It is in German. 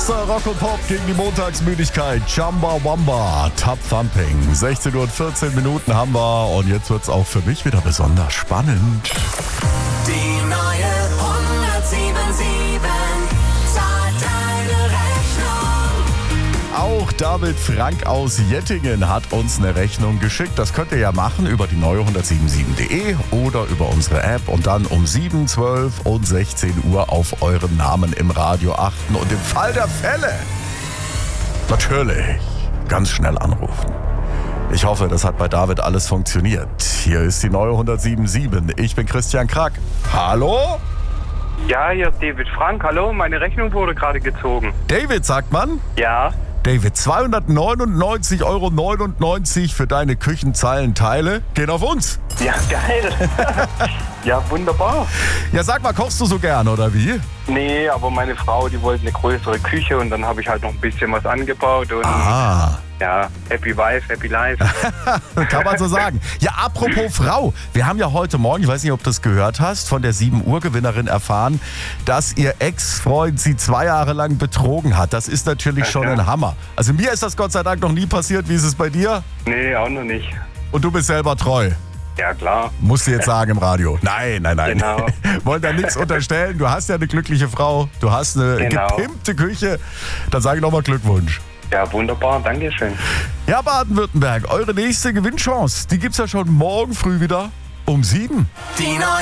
Bester Rock und Pop gegen die Montagsmüdigkeit. Chamba Wamba, Tap Thumping. 16 Uhr und 14 Minuten haben wir und jetzt wird's auch für mich wieder besonders spannend. Die neue 107.7 zahlt deine Rechnung. Auch David Frank aus Jettingen hat uns eine Rechnung geschickt. Das könnt ihr ja machen über die neue 177.de oder über unsere App und dann um 7, 12 und 16 Uhr auf euren Namen im Radio achten und im Fall der Fälle natürlich ganz schnell anrufen. Ich hoffe, das hat bei David alles funktioniert. Hier ist die neue 107.7. Ich bin Christian Krack. Hallo? Ja, hier ist David Frank. Hallo, meine Rechnung wurde gerade gezogen. David, sagt man? Ja, David, 299,99 € für deine Küchenzeilenteile gehen auf uns. ja, geil. Ja, wunderbar. Ja, sag mal, kochst du so gern, oder wie? Nee, aber meine Frau, die wollte eine größere Küche und dann habe ich halt noch ein bisschen was angebaut und ja, happy wife, happy life. Kann man so sagen. Ja, apropos Frau, wir haben ja heute Morgen, ich weiß nicht, ob du das gehört hast, von der 7 Uhr Gewinnerin erfahren, dass ihr Ex-Freund sie 2 Jahre lang betrogen hat. Das ist natürlich schon ein Hammer. Also mir ist das Gott sei Dank noch nie passiert. Wie ist es bei dir? Nee, auch noch nicht. Und du bist selber treu. Ja, klar. Musst du jetzt sagen im Radio. Nein. Genau. Wollen da nichts unterstellen. Du hast ja eine glückliche Frau. Du hast eine gepimpte Küche. Dann sage ich nochmal Glückwunsch. Ja, wunderbar. Dankeschön. Ja, Baden-Württemberg, eure nächste Gewinnchance, die gibt's ja schon morgen früh wieder um 7. Die neue